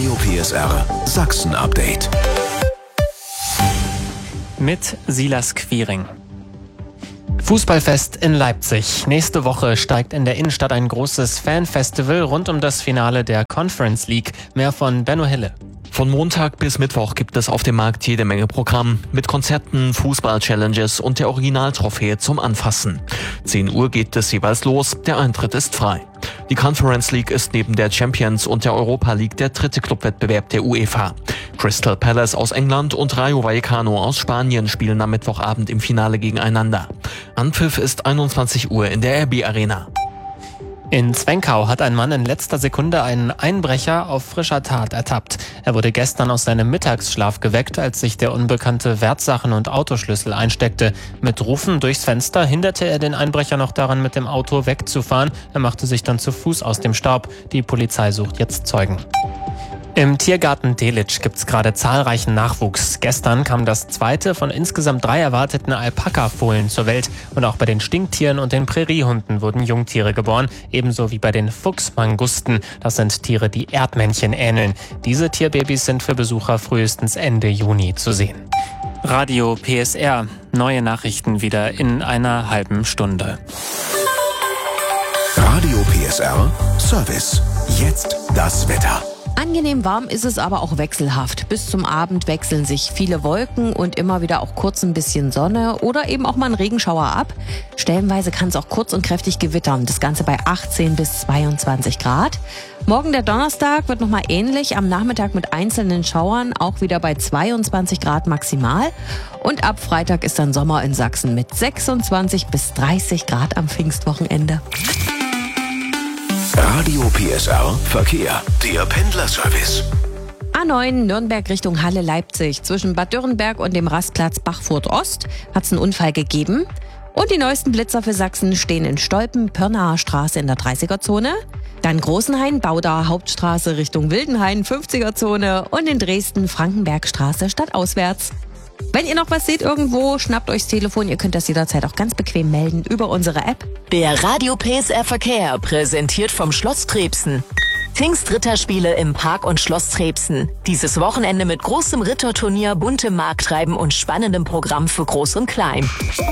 Radio PSR Sachsen Update. Mit Silas Quiring. Fußballfest in Leipzig. Nächste Woche steigt in der Innenstadt ein großes Fanfestival rund um das Finale der Conference League. Mehr von Benno Hille. Von Montag bis Mittwoch gibt es auf dem Markt jede Menge Programm mit Konzerten, Fußball-Challenges und der Originaltrophäe zum Anfassen. 10 Uhr geht es jeweils los, der Eintritt ist frei. Die Conference League ist neben der Champions und der Europa League der dritte Clubwettbewerb der UEFA. Crystal Palace aus England und Rayo Vallecano aus Spanien spielen am Mittwochabend im Finale gegeneinander. Anpfiff ist 21 Uhr in der RB Arena. In Zwenkau hat ein Mann in letzter Sekunde einen Einbrecher auf frischer Tat ertappt. Er wurde gestern aus seinem Mittagsschlaf geweckt, als sich der Unbekannte Wertsachen und Autoschlüssel einsteckte. Mit Rufen durchs Fenster hinderte er den Einbrecher noch daran, mit dem Auto wegzufahren. Er machte sich dann zu Fuß aus dem Staub. Die Polizei sucht jetzt Zeugen. Im Tiergarten Delitzsch gibt's gerade zahlreichen Nachwuchs. Gestern kam das zweite von insgesamt 3 erwarteten Alpaka-Fohlen zur Welt. Und auch bei den Stinktieren und den Präriehunden wurden Jungtiere geboren. Ebenso wie bei den Fuchsmangusten. Das sind Tiere, die Erdmännchen ähneln. Diese Tierbabys sind für Besucher frühestens Ende Juni zu sehen. Radio PSR. Neue Nachrichten wieder in einer halben Stunde. Radio PSR Service. Jetzt das Wetter. Angenehm warm ist es aber auch wechselhaft. Bis zum Abend wechseln sich viele Wolken und immer wieder auch kurz ein bisschen Sonne oder eben auch mal ein Regenschauer ab. Stellenweise kann es auch kurz und kräftig gewittern. Das Ganze bei 18 bis 22 Grad. Morgen der Donnerstag wird nochmal ähnlich. Am Nachmittag mit einzelnen Schauern auch wieder bei 22 Grad maximal. Und ab Freitag ist dann Sommer in Sachsen mit 26 bis 30 Grad am Pfingstwochenende. Radio PSR Verkehr. Der Pendlerservice. A9 Nürnberg Richtung Halle Leipzig. Zwischen Bad Dürrenberg und dem Rastplatz Bachfurt Ost hat es einen Unfall gegeben. Und die neuesten Blitzer für Sachsen stehen in Stolpen, Pirnaer Straße in der 30er-Zone. Dann Großenhain, Baudaer Hauptstraße Richtung Wildenhain, 50er-Zone. Und in Dresden Frankenbergstraße stadtauswärts. Wenn ihr noch was seht irgendwo, schnappt euch das Telefon. Ihr könnt das jederzeit auch ganz bequem melden über unsere App. Der Radio PSR Verkehr, präsentiert vom Schloss Trebsen. Pfingstritterspiele im Park und Schloss Trebsen. Dieses Wochenende mit großem Ritterturnier, buntem Markttreiben und spannendem Programm für Groß und Klein.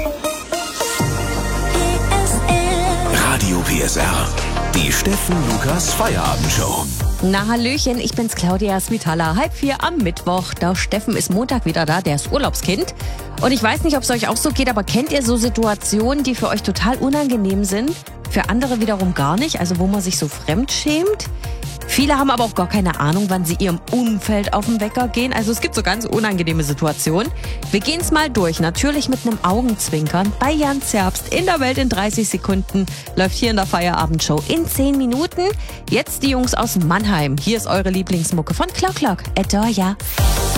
Radio PSR. Die Steffen Lukas Feierabendshow. Na hallöchen, ich bin's Claudia Svitala. 3:30 am Mittwoch. Der Steffen ist Montag wieder da, der ist Urlaubskind. Und ich weiß nicht, ob es euch auch so geht, aber kennt ihr so Situationen, die für euch total unangenehm sind? Für andere wiederum gar nicht, also wo man sich so fremd schämt? Viele haben aber auch gar keine Ahnung, wann sie ihrem Umfeld auf den Wecker gehen. Also es gibt so ganz unangenehme Situationen. Wir gehen es mal durch. Natürlich mit einem Augenzwinkern. Bei Jan Zerbst in der Welt in 30 Sekunden läuft hier in der Feierabendshow in 10 Minuten. Jetzt die Jungs aus Mannheim. Hier ist eure Lieblingsmucke von Clock Clock. Adore ya.